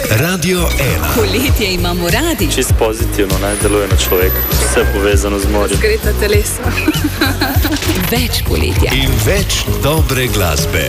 Radio 1. Poletje imamo radi. Čist pozitivno, naj deluje na človeka. Vse povezano z morjem. Zgreta telesa. Več poletja. In več dobre glasbe.